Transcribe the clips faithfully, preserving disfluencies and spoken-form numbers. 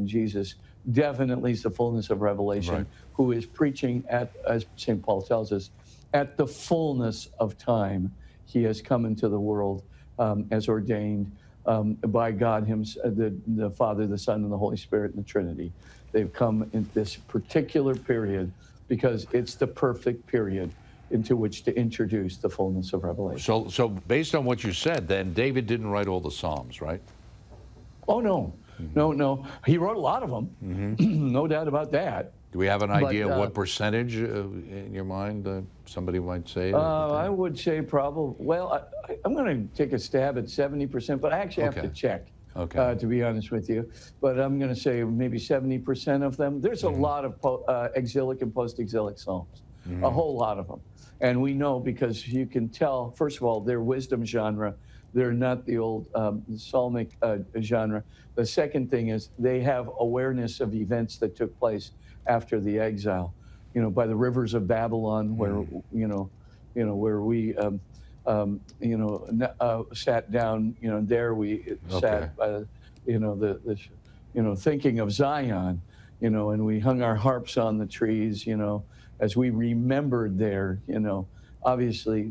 and Jesus definitely is the fullness of revelation, Right. who is preaching at, as Saint Paul tells us, at the fullness of time. He has come into the world um, as ordained um, by God, himself, the, the Father, the Son, and the Holy Spirit, and the Trinity. They've come in this particular period because it's the perfect period into which to introduce the fullness of revelation. So, so based on what you said, then David didn't write all the Psalms, right? Oh, no. Mm-hmm. No, no. He wrote a lot of them. Mm-hmm. No doubt about that. Do we have an But, idea uh, what percentage uh, in your mind uh, somebody might say? Uh, I would say probably, well, I, I, I'm going to take a stab at seventy percent, but I actually have Okay. to check, Okay. uh, to be honest with you. But I'm going to say maybe seventy percent of them. There's a Mm-hmm. lot of po uh, exilic and post-exilic psalms, Mm-hmm. a whole lot of them. And we know because you can tell, first of all, they're wisdom genre. They're not the old um, psalmic uh, genre. The second thing is they have awareness of events that took place after the exile, you know, by the rivers of Babylon, where, Mm. you know, you know, where we, um, um, you know, n- uh, sat down, you know, there we Okay. sat, uh, you know, the, the, you know, thinking of Zion, you know, and we hung our harps on the trees, you know, as we remembered there, you know, obviously,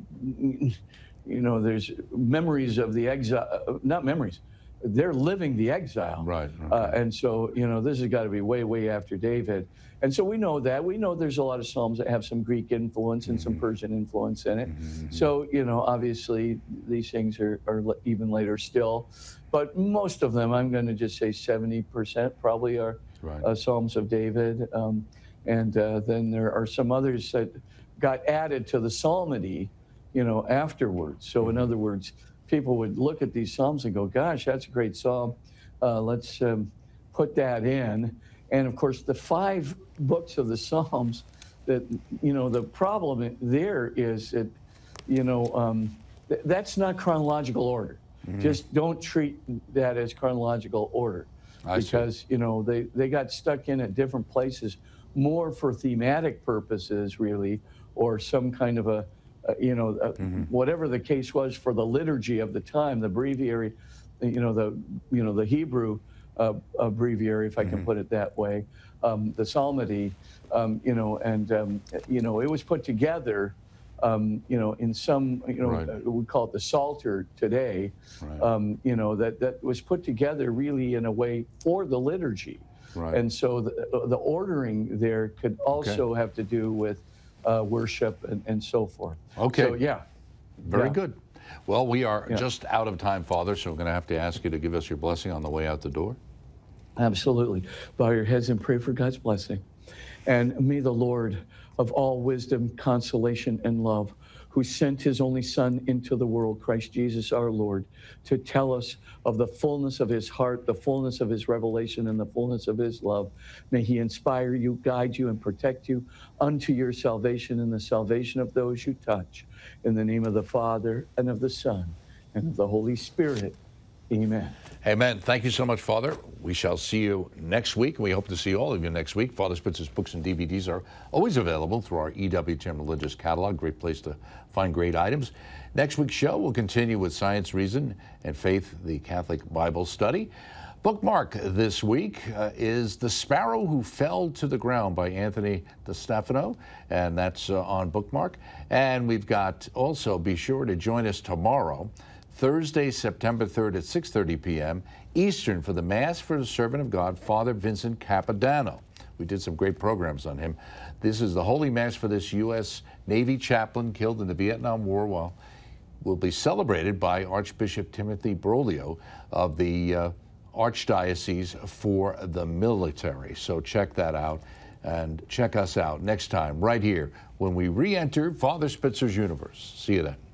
you know, there's memories of the exile, not memories, they're living the exile. Right. Uh, Okay. and so, you know, this has got to be way, way after David. And so we know that. We know there's a lot of Psalms that have some Greek influence and Mm-hmm. some Persian influence in it. Mm-hmm. So, you know, obviously these things are, are le- even later still. But most of them, I'm going to just say seventy percent probably are Right. uh, Psalms of David. Um, and uh, then there are some others that got added to the psalmody, you know, afterwards. So in other words, people would look at these Psalms and go, gosh, that's a great Psalm. Uh, let's um, put that in. And of course, the five books of the Psalms, that, you know, the problem there is that, you know, um, th that's not chronological order. Mm-hmm. Just don't treat that as chronological order. I see. Because, you know, they, they got stuck in at different places, more for thematic purposes, really, or some kind of a, uh, you know, uh, Mm-hmm. whatever the case was for the liturgy of the time, the breviary, you know, the, you know, the Hebrew uh, uh, breviary, if I can Mm-hmm. put it that way, um, the psalmody, um, you know, and, um, you know, it was put together, um, you know, in some, you know, Right. uh, we call it the Psalter today, Right. um, you know, that, that was put together really in a way for the liturgy. Right. And so the, the ordering there could also have to do with uh, worship and, and so forth. Okay. So, yeah. Very Yeah. good. Well, we are Yeah. just out of time, Father, so we're going to have to ask you to give us your blessing on the way out the door. Absolutely. Bow your heads and pray for God's blessing. And may the Lord of all wisdom, consolation, and love, who sent his only Son into the world, Christ Jesus our Lord, to tell us of the fullness of his heart, the fullness of his revelation, and the fullness of his love. May he inspire you, guide you, and protect you unto your salvation and the salvation of those you touch. In the name of the Father, and of the Son, and of the Holy Spirit. Amen. Amen. Thank you so much, Father. We shall see you next week. We hope to see all of you next week. Father Spitzer's books and D V Ds are always available through our E W T N Religious Catalog. Great place to find great items. Next week's show, we'll continue with Science, Reason, and Faith, the Catholic Bible Study. Bookmark this week uh, is The Sparrow Who Fell to the Ground by Anthony DeStefano, and that's uh, on Bookmark. And we've got also, be sure to join us tomorrow, Thursday, September third at six thirty p m Eastern, for the Mass for the Servant of God, Father Vincent Capodanno. We did some great programs on him. This is the Holy Mass for this U S Navy chaplain killed in the Vietnam War. While will be celebrated by Archbishop Timothy Broglio of the uh, Archdiocese for the Military. So check that out, and check us out next time right here when we re-enter Father Spitzer's universe. See you then.